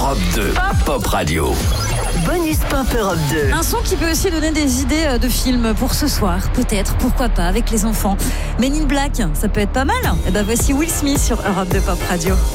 Europe 2, Pop Radio. Bonus Pop Europe 2. Un son qui peut aussi donner des idées de films pour ce soir, peut-être, pourquoi pas, avec les enfants. Men in Black, ça peut être pas mal. Et ben voici Will Smith sur Europe 2 Pop Radio.